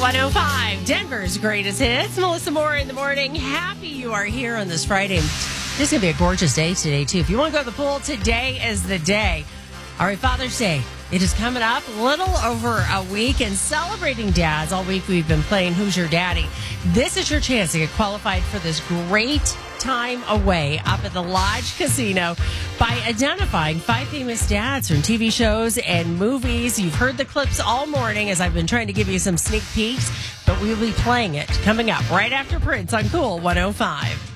105, Denver's greatest hits. Melissa Moore in the morning. Happy you are here on this Friday. It's going to be a gorgeous day today, too. If you want to go to the pool, today is the day. All right, Father's Day. It is coming up a little over a week, and celebrating dads all week we've been playing Who's Your Daddy. This is your chance to get qualified for this great time away up at the Lodge Casino by identifying 5 famous dads from TV shows and movies. You've heard the clips all morning as I've been trying to give you some sneak peeks, but we'll be playing it coming up right after Prince on Cool 105.